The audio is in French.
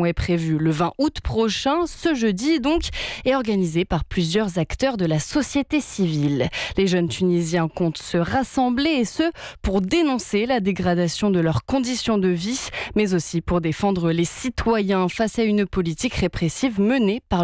manifestation est prévue le 20 août prochain, ce jeudi donc, et organisée par plusieurs acteurs de la société civile. Les jeunes Tunisiens comptent se rassembler et ce, pour dénoncer la dégradation de leurs conditions de vie, mais aussi pour défendre les citoyens face à une politique répressive menée par